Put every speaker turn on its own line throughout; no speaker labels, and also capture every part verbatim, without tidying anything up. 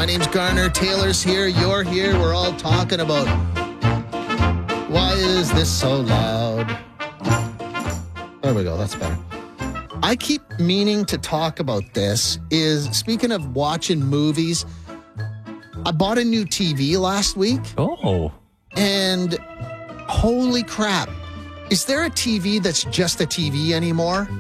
name's Garner. Taylor's here. You're here. We're all talking about why is this so loud? There we go. That's better. I keep meaning to talk about this. Is speaking of watching movies, I bought a new T V last week.
Oh.
And holy crap. Is there a T V that's just a T V anymore?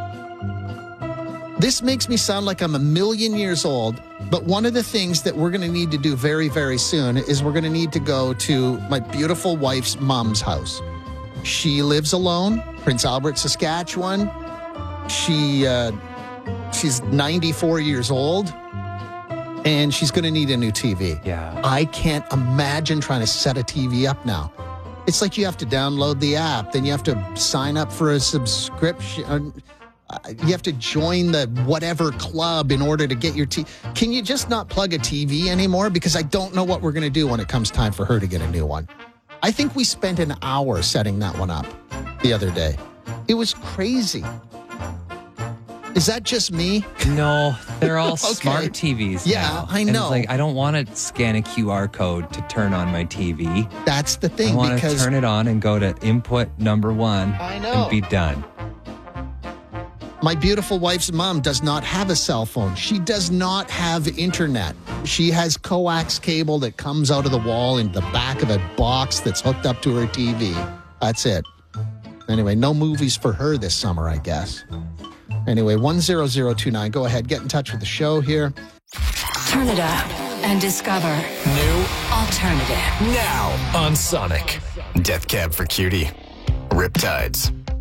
This makes me sound like I'm a million years old, but one of the things that we're going to need to do very, very soon is we're going to need to go to my beautiful wife's mom's house. She lives alone, Prince Albert, Saskatchewan. She uh, she's ninety-four years old, and she's going to need a new T V.
Yeah.
I can't imagine trying to set a T V up now. It's like you have to download the app, then you have to sign up for a subscription. Uh, you have to join the whatever club in order to get your T V. Can you just not plug a T V anymore? Because I don't know what we're going to do when it comes time for her to get a new one. I think we spent an hour setting that one up the other day. It was crazy. Is that just me?
No, they're all
Okay.
smart T Vs
Yeah,
now.
I
And
know.
it's like, I don't want to scan a Q R code to turn on my T V.
That's the thing.
I want to
because
turn it on and go to input number one
I know.
and be done.
My beautiful wife's mom does not have a cell phone. She does not have internet. She has coax cable that comes out of the wall in the back of a box that's hooked up to her T V. That's it. Anyway, no movies for her this summer, I guess. Anyway, one zero zero two nine. Go ahead. Get in touch with the show here.
Turn it up and discover
New
alternative.
now on Sonic. Death Cab for Cutie. Riptides.